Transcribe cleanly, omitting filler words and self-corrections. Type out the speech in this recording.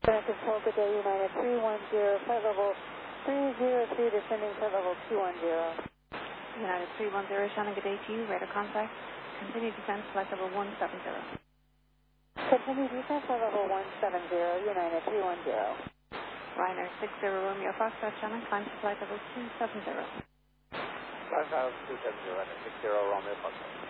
Connected 4, good day, United 310, flight level 303, descending flight level 210. United 310, Shannon, good day to you. Radar contact. Continue descent, flight level 170. Continue descent, flight level 170, United 310. Ryanair 60 Romeo Foxtrot, Shannon, climb to flight level 270. 270, Ryanair 60 Romeo Foxtrot.